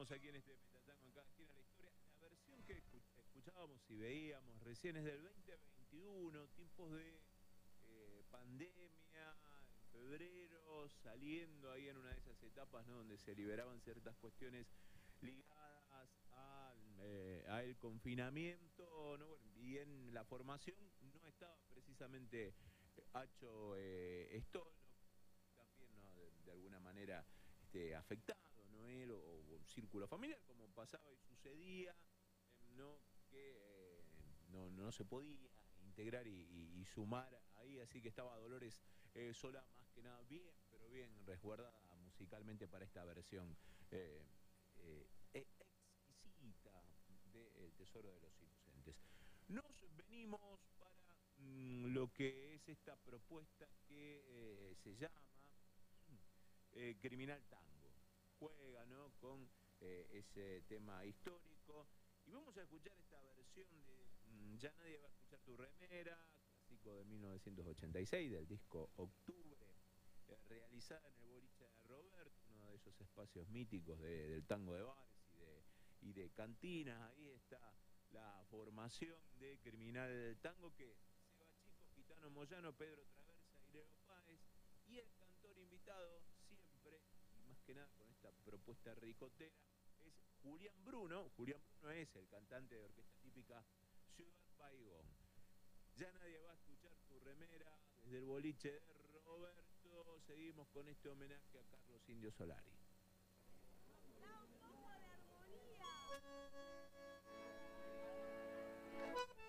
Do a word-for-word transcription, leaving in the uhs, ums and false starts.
Seguimos aquí en este Metatango en cada esquina de la historia. La versión que escuchábamos y veíamos recién es del veinte veintiuno, tiempos de eh, pandemia, en febrero, saliendo ahí en una de esas etapas, ¿no?, donde se liberaban ciertas cuestiones ligadas al eh, a el confinamiento, ¿no? Bueno, y en la formación no estaba precisamente Hacho eh, Stoll, ¿no? También, ¿no?, de, de alguna manera este, afectado, ¿no?, él o, o un círculo familiar, como pasaba y sucedía, eh, ¿no?, que eh, no, no se podía integrar y, y, y sumar ahí, así que estaba Dolores eh, Solá más que nada bien, pero bien resguardada musicalmente para esta versión eh, eh, exquisita de El Tesoro de los Inocentes. Nos venimos para mmm, lo que es esta propuesta que eh, se llama eh, Criminal Tango. Juega, ¿no?, con eh, ese tema histórico. Y vamos a escuchar esta versión de mmm, Ya nadie va a escuchar tu remera, clásico de mil novecientos ochenta y seis, del disco Octubre, eh, realizada en el boliche de Roberto, uno de esos espacios míticos de, del tango de bares y de, y de cantinas. Ahí está la formación de Criminal Tango, que Seba Chico, Gitano Moyano, Pedro Traversa y Leo Páez, y el cantor invitado siempre, y más que nada con esta propuesta ricotera, es Julián Bruno. Julián Bruno es el cantante de orquesta típica Ciudad Baigón. Ya nadie va a escuchar tu remera desde el boliche de Roberto. Seguimos con este homenaje a Carlos Indio Solari. Da un poco de armonía.